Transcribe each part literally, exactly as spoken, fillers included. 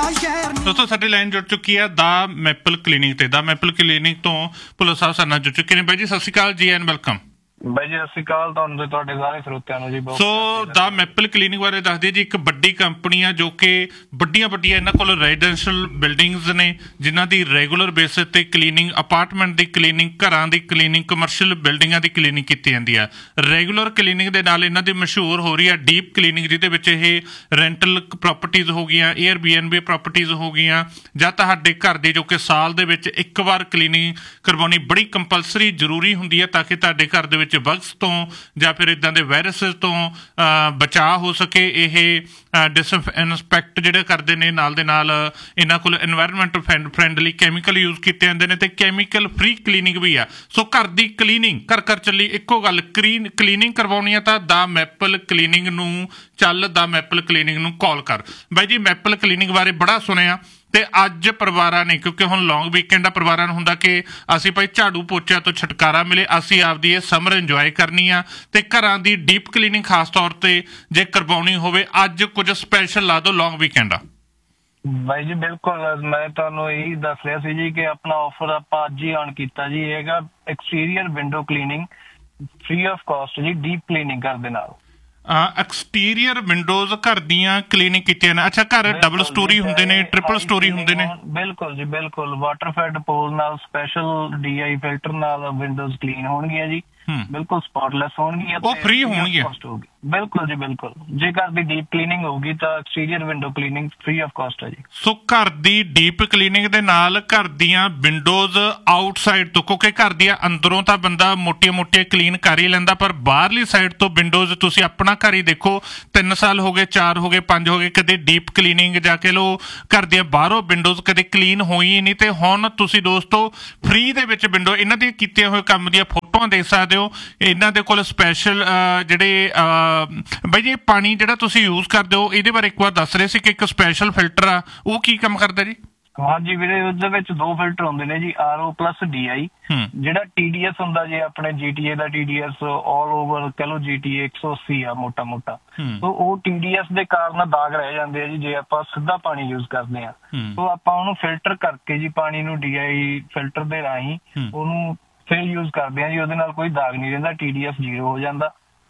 ਦੋਸਤੋ ਸਾਡੀ ਲਾਈਨ ਜੁੜ ਚੁੱਕੀ ਹੈ ਦਾ ਮੈਪਲ ਕਲੀਨਿਕ ਤੇ ਦਾ ਮੈਪਲ ਕਲੀਨਿਕ ਤੋਂ ਭੁੱਲਰ ਸਾਹਿਬ ਸਾਡੇ ਨਾਲ ਜੁੜ ਚੁੱਕੇ ਨੇ। ਬਾਈ ਜੀ ਸਤਿ ਸ਼੍ਰੀ ਅਕਾਲ, ਜੀ ਐਂਡ ਵੈਲਕਮ। ਬਾਈ ਜੀ ਸਤਿ ਸ਼੍ਰੀ ਅਕਾਲ ਤੁਹਾਨੂੰ ਤੇ ਤੁਹਾਡੇ ਸਾਰੇ ਸਰੋਤਿਆਂ ਨੂੰ ਜੀ। ਸੋ ਦਾ ਮੈਪਲ ਕਲੀਨਿਕ ਬਾਰੇ ਦੱਸ ਦਿਓ ਜੀ। ਇੱਕ ਵੱਡੀ ਕੰਪਨੀ ਆ ਜੋ ਕਿ ਵੱਡੀਆਂ ਵੱਡੀਆਂ ਇਹਨਾਂ ਕੋਲ ਰੈਜ਼ੀਡੈਂਸ਼ੀਅਲ ਬਿਲਡਿੰਗਸ ਨੇ ਜਿਨ੍ਹਾਂ ਦੀ ਰੈਗੂਲਰ ਬੇਸਿਸ ਤੇ ਕਲੀਨਿੰਗ, ਅਪਾਰਟਮੈਂਟ ਦੀ ਕਲੀਨਿੰਗ, ਘਰਾਂ ਦੀ ਕਲੀਨਿੰਗ, ਕਮਰਸ਼ੀਅਲ ਬਿਲਡਿੰਗਾਂ ਦੀ ਕਲੀਨਿੰਗ ਕੀਤੀ ਜਾਂਦੀ ਆ। ਰੈਗੂਲਰ ਕਲੀਨਿੰਗ ਦੇ ਨਾਲ ਇਹਨਾਂ ਦੀ ਮਸ਼ਹੂਰ ਹੋ ਰਹੀ ਆ ਡੀਪ ਕਲੀਨਿੰਗ, ਜਿਹਦੇ ਵਿੱਚ ਇਹ ਰੈਂਟਲ ਪ੍ਰਾਪਰਟੀਜ਼ ਹੋ ਗਈਆਂ, air B N B properties ਹੋ ਗਈਆਂ, ਜਾਂ ਤੁਹਾਡੇ ਘਰ ਦੀ ਜੋ ਕਿ ਸਾਲ ਦੇ ਵਿੱਚ ਇੱਕ ਵਾਰ ਕਲੀਨਿੰਗ ਕਰਵਾਉਣੀ ਬੜੀ ਕੰਪਲਸਰੀ ਜ਼ਰੂਰੀ ਹੁੰਦੀ ਹੈ ਤਾਂ ਕਿ ਤੁਹਾਡੇ ਘਰ ਦੇ ਵਿੱਚ ਬਗਸ ਤੋਂ ਜਾਂ ਫਿਰ ਇੱਦਾਂ ਦੇ ਵਾਇਰਸਿਸ ਤੋਂ ਬਚਾਅ ਹੋ ਸਕੇ। ਇਹ ਡਿਸਇਨਫੈਕਟ ਜਿਹੜੇ ਕਰਦੇ ਨੇ, ਨਾਲ ਦੇ ਨਾਲ ਇਹਨਾਂ ਕੋਲ ਇਨਵਾਇਰਮੈਂਟ ਫਰੈਂਡਲੀ ਕੈਮੀਕਲ ਯੂਜ਼ ਕੀਤੇ ਜਾਂਦੇ ਨੇ ਤੇ ਕੈਮੀਕਲ ਫ੍ਰੀ ਕਲੀਨਿੰਗ ਵੀ ਆ। ਸੋ ਘਰ ਦੀ ਕਲੀਨਿੰਗ ਘਰ ਘਰ ਚੱਲੀ ਇੱਕੋ ਗੱਲ, ਕਲੀਨ ਕਲੀਨਿੰਗ ਕਰਵਾਉਣੀ ਆ ਤਾਂ ਦਾ ਮੈਪਲ ਕਲੀਨਿੰਗ ਨੂੰ ਚੱਲ, ਦਾ ਮੈਪਲ ਕਲੀਨਿੰਗ ਨੂੰ ਕਾਲ ਕਰ। ਬਾਈ ਜੀ ਮੈਪਲ ਕਲੀਨਿੰਗ ਬਾਰੇ ਬੜਾ ਸੁਣਿਆ ਤੇ ਅੱਜ ਪਰਿਵਾਰਾਂ ਨੇ, ਕਿਉਂਕਿ ਹੁਣ ਲੌਂਗ ਵੀਕਐਂਡ ਆ, ਪਰਿਵਾਰਾਂ ਨੂੰ ਹੁੰਦਾ ਕਿ ਅਸੀਂ ਭਾਈ ਝਾੜੂ ਪੋਚਿਆਂ ਤੋਂ ਛੁਟਕਾਰਾ ਮਿਲੇ, ਅਸੀਂ ਆਪਦੀ ਇਹ ਸਮਰ ਇੰਜੋਏ ਕਰਨੀ ਆ ਤੇ ਘਰਾਂ ਦੀ ਡੀਪ ਕਲੀਨਿੰਗ ਖਾਸ ਤੌਰ ਤੇ ਜੇ ਕਰਵਾਉਣੀ ਹੋਵੇ ਅੱਜ ਕੁਝ ਸਪੈਸ਼ਲ ਲਾ ਦਿਓ, ਲੌਂਗ ਵੀਕਐਂਡ ਆ। ਬਾਈ ਜੀ ਬਿਲਕੁਲ, ਮੈਂ ਤੁਹਾਨੂੰ ਇਹੀ ਦੱਸ ਰਿਹਾ ਸੀ ਜੀ ਕਿ ਆਪਣਾ ਆਫਰ ਆਪਾਂ ਅੱਜ ਹੀ ਆਨ ਕੀਤਾ ਜੀ। ਇਹ ਹੈਗਾ exterior window cleaning free of cost ਜੀ, ਡੀਪ ਕਲੀਨਿੰਗ ਕਰ ਦੇ ਨਾਲ। ਐਕਸਟੀਰੀਅਰ ਵਿੰਡੋਜ਼ ਘਰ ਦੀਆਂ ਕਲੀਨਿੰਗ ਕੀਤੀਆਂ ਨੇ। ਅੱਛਾ, ਘਰ ਡਬਲ ਸਟੋਰੀ ਹੁੰਦੇ ਨੇ, ਟ੍ਰਿਪਲ ਸਟੋਰੀ ਹੁੰਦੇ ਨੇ? ਬਿਲਕੁਲ ਜੀ ਬਿਲਕੁਲ, ਵਾਟਰ ਫੈਡ ਪੋਲ ਨਾਲ, ਸਪੈਸ਼ਲ ਡੀ ਆਈ ਫਿਲਟਰ ਨਾਲ ਵਿੰਡੋਜ਼ ਕਲੀਨ ਹੋਣਗੀਆਂ ਜੀ, ਬਿਲਕੁਲ ਸਪੌਟਲੈਸ ਹੋਣਗੀਆਂ, ਉਹ ਫ੍ਰੀ ਹੋਣਗੀਆਂ। ਬਿਲਕੁਲ ਜੀ ਬਿਲਕੁਲ, ਜੇ ਘਰ ਦੀ ਡੀਪ ਕਲੀਨਿੰਗ ਹੋਊਗੀ ਤਾਂ exterior window cleaning free of cost ਹੈ ਜੀ। ਸੋ ਘਰ ਦੀ ਡੀਪ ਕਲੀਨਿੰਗ ਦੇ ਨਾਲ ਘਰ ਦੀਆਂ ਵਿੰਡੋਜ਼ ਆਊਟਸਾਈਡ ਤੋਂ, ਕਿਉਂਕਿ ਘਰ ਦੀਆਂ ਅੰਦਰੋਂ ਤਾਂ ਬੰਦਾ ਮੋਟੀਆਂ ਮੋਟੀਆਂ ਕਲੀਨ ਕਰ ਹੀ ਲੈਂਦਾ, ਪਰ ਬਾਹਰਲੀ ਸਾਈਡ ਤੋਂ ਵਿੰਡੋਜ਼ ਤੁਸੀਂ ਆਪਣਾ ਘਰ ਹੀ ਦੇਖੋ, ਤਿੰਨ ਸਾਲ ਹੋ ਗਏ, ਚਾਰ ਹੋ ਗਏ, ਪੰਜ ਹੋ ਗਏ, ਕਦੇ ਡੀਪ ਕਲੀਨਿੰਗ ਜਾ ਕੇ ਲੋ ਘਰ ਦੀਆਂ ਬਾਹਰੋਂ ਵਿੰਡੋਜ਼ ਕਦੇ ਕਲੀਨ ਹੋਈ ਨਹੀਂ। ਤੇ ਹੁਣ ਤੁਸੀਂ ਦੋਸਤੋ ਫ੍ਰੀ ਦੇ ਵਿੱਚ ਵਿੰਡੋ ਇਹਨਾਂ ਦੀਆਂ ਕੀਤੀਆਂ ਹੋਏ ਕੰਮ ਦੀਆਂ ਫੋਟੋਆਂ ਦੇਖ ਸਕਦੇ ਹੋ। ਇਹਨਾਂ ਦੇ ਕੋਲ ਸਪੈਸ਼ਲ ਜਿਹੜੇ ਬਾਈ ਜੀ ਪਾਣੀ ਜਿਹੜਾ ਤੁਸੀਂ ਯੂਜ਼ ਕਰਦੇ ਹੋ, ਇਹਦੇ ਬਾਰੇ ਇੱਕ ਵਾਰ ਦੱਸ ਰਹੇ ਸੀ ਕਿ ਇੱਕ ਸਪੈਸ਼ਲ ਫਿਲਟਰ ਆ, ਉਹ ਕੀ ਕੰਮ ਕਰਦਾ ਜੀ? ਹਾਂਜੀ ਵੀਰੇ, ਉਹਦੇ ਵਿੱਚ ਦੋ ਫਿਲਟਰ ਹੁੰਦੇ ਨੇ ਜੀ, R O plus D I. ਜਿਹੜਾ ਟੀ ਡੀ ਐਸ ਹੁੰਦਾ ਜੀ, ਆਪਣੇ ਜੀ ਟੀ ਏ ਦਾ T D S all over ਕਹਿ ਲਓ, ਜੀ ਟੀ ਏ ਇੱਕ ਸੌ ਅੱਸੀ ਆ ਮੋਟਾ ਮੋਟਾ, ਸੋ ਉਹ ਟੀ ਡੀ ਐਸ ਦੇ ਕਾਰਨ ਦਾਗ ਰਹਿ ਜਾਂਦੇ ਆ ਜੀ ਜੇ ਆਪਾਂ ਸਿੱਧਾ ਪਾਣੀ ਯੂਜ਼ ਕਰਦੇ ਆ। ਸੋ ਆਪਾਂ ਉਹਨੂੰ ਫਿਲਟਰ ਕਰਕੇ ਜੀ, ਪਾਣੀ ਨੂੰ ਡੀ ਆਈ ਫਿਲਟਰ ਦੇ ਰਾਹੀਂ ਉਹਨੂੰ ਫਿਰ ਯੂਜ਼ ਕਰਦੇ ਆ ਜੀ, ਉਹਦੇ ਨਾਲ ਕੋਈ ਦਾਗ ਨਹੀਂ ਰਹਿੰਦਾ, ਟੀ ਡੀ ਐਸ ਜ਼ੀਰੋ ਹੋ ਜਾਂਦਾ।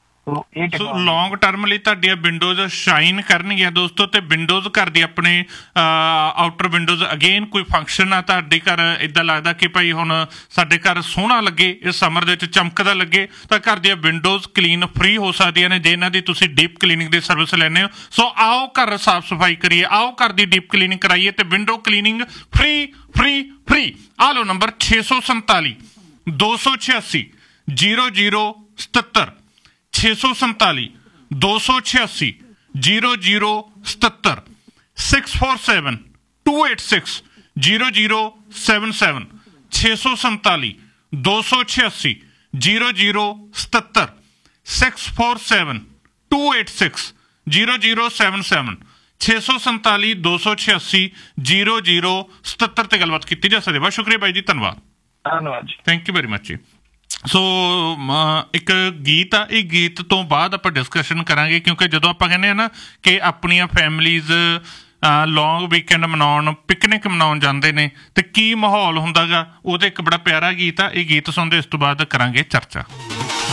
ਲੌਂਗ ਟਰਮ ਲਈ ਤੁਹਾਡੀਆਂ ਵਿੰਡੋਜ਼ ਸ਼ਾਈਨ ਕਰਨਗੀਆਂ ਦੋਸਤੋ। ਤੇ ਵਿੰਡੋਜ਼ ਘਰ ਦੀ ਆਪਣੇ ਆਊਟਰ ਵਿੰਡੋਜ਼ ਅਗੇਨ ਕੋਈ ਫੰਕਸ਼ਨ ਆ ਤੁਹਾਡੇ ਘਰ, ਏਦਾਂ ਲੱਗਦਾ ਕਿ ਭਾਈ ਹੁਣ ਸਾਡੇ ਘਰ ਸੋਹਣਾ ਲੱਗੇ, ਇਸ ਸਮਰ ਦੇ ਵਿੱਚ ਚਮਕਦਾ ਲੱਗੇ, ਤਾਂ ਘਰ ਦੀਆਂ ਵਿੰਡੋਜ਼ ਕਲੀਨ ਫ੍ਰੀ ਹੋ ਸਕਦੀਆਂ ਨੇ ਜੇ ਇਹਨਾਂ ਦੀ ਤੁਸੀਂ ਡੀਪ ਕਲੀਨਿੰਗ ਦੀ ਸਰਵਿਸ ਲੈਂਦੇ ਹੋ। ਸੋ ਆਓ ਘਰ ਸਾਫ਼ ਸਫਾਈ ਕਰੀਏ, ਆਓ ਘਰ ਦੀ ਡੀਪ ਕਲੀਨਿੰਗ ਕਰਾਈਏ ਤੇ window cleaning free free free. ਆ ਲਓ ਨੰਬਰ ਛੇ ਸੌ ਸੰਤਾਲੀ ਦੋ ਸੌ ਛਿਆਸੀ ਜੀਰੋ ਜੀਰੋ ਸਤੱਤਰ, ਛੇ ਸੌ ਸੰਤਾਲੀ ਦੋ ਸੌ ਛਿਆਸੀ ਜੀਰੋ ਜੀਰੋ ਸਤੱਤਰ, six four seven to eight six zero zero seven seven, ਛੇ ਸੌ ਸੰਤਾਲੀ ਦੋ ਸੌ ਛਿਆਸੀ ਜੀਰੋ ਜੀਰੋ ਸਤੱਤਰ, six four seven to eight six zero zero seven seven, ਛੇ ਸੌ ਸੰਤਾਲੀ ਦੋ ਸੌ ਛਿਆਸੀ ਜੀਰੋ ਜੀਰੋ ਸਤੱਤਰ ਤੇ ਗੱਲਬਾਤ ਕੀਤੀ ਜਾ ਸਕਦੀ ਹੈ। ਬਹੁਤ ਸ਼ੁਕਰੀਆ ਬਾਈ ਜੀ, ਧੰਨਵਾਦ। ਧੰਨਵਾਦ ਜੀ, ਥੈਂਕ ਯੂ ਵੈਰੀ ਮਚ ਜੀ। ਸੋ ਇੱਕ ਗੀਤ ਆ, ਇਹ ਗੀਤ ਤੋਂ ਬਾਅਦ ਆਪਾਂ ਡਿਸਕਸ਼ਨ ਕਰਾਂਗੇ, ਕਿਉਂਕਿ ਜਦੋਂ ਆਪਾਂ ਕਹਿੰਦੇ ਹਾਂ ਨਾ ਕਿ ਆਪਣੀਆਂ ਫੈਮਲੀਜ਼ ਲੌਂਗ ਵੀਕਐਂਡ ਮਨਾਉਣ, ਪਿਕਨਿਕ ਮਨਾਉਣ ਜਾਂਦੇ ਨੇ ਤੇ ਕੀ ਮਾਹੌਲ ਹੁੰਦਾ ਗਾ, ਉਹਦੇ ਇੱਕ ਬੜਾ ਪਿਆਰਾ ਗੀਤ ਆ, ਇਹ ਗੀਤ ਸੁਣਦੇ ਇਸ ਤੋਂ ਬਾਅਦ ਕਰਾਂਗੇ ਚਰਚਾ।